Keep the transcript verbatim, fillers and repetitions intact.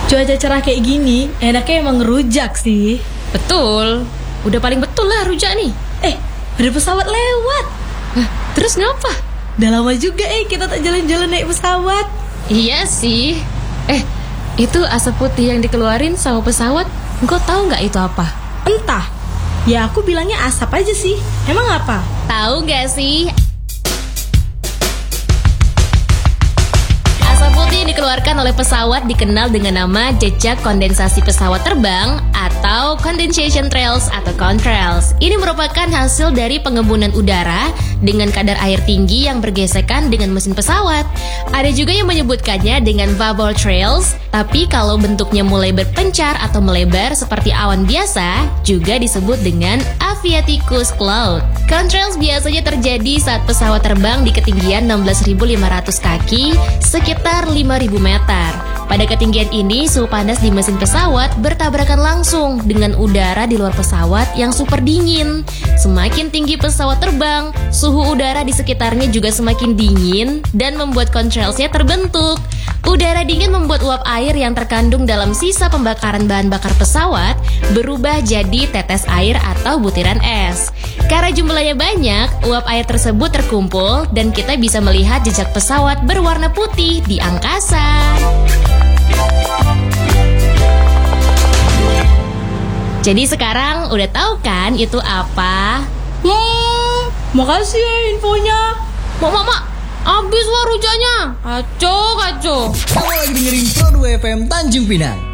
Cuaca cerah kayak gini, enaknya emang ngerujak sih. Betul, udah paling betul lah rujak nih. Eh, ada pesawat lewat. Hah, terus ngapa? Udah lama juga eh kita tak jalan-jalan naik pesawat. Iya sih. Eh, itu asap putih yang dikeluarin sama pesawat, engkau tahu nggak itu apa? Entah. Ya aku bilangnya asap aja sih. Emang apa? Tahu nggak sih? Asap putih yang dikeluarkan oleh pesawat dikenal dengan nama jejak kondensasi pesawat terbang atau condensation trails atau contrails. Ini merupakan hasil dari pengembunan udara dengan kadar air tinggi yang bergesekan dengan mesin pesawat. Ada juga yang menyebutkannya dengan bubble trails, tapi kalau bentuknya mulai berpencar atau melebar seperti awan biasa, juga disebut dengan aviaticus cloud. Contrails biasanya terjadi saat pesawat terbang di ketinggian enam belas ribu lima ratus kaki, sekitar lima ribu meter. Pada ketinggian ini, suhu panas di mesin pesawat bertabrakan langsung dengan udara di luar pesawat yang super dingin. Semakin tinggi pesawat terbang, suhu udara di sekitarnya juga semakin dingin dan membuat contrailsnya terbentuk. Udara dingin membuat uap air yang terkandung dalam sisa pembakaran bahan bakar pesawat berubah jadi tetes air atau butiran es. Karena jumlahnya banyak, uap air tersebut terkumpul dan kita bisa melihat jejak pesawat berwarna putih di angkasa. Jadi sekarang udah tahu kan itu apa? Hmm, makasih ya infonya. Mak, mak, mak, abis wah rujaknya. Kacau, kacau. Kamu lagi dengerin Pro dua F M Tanjung Pinang.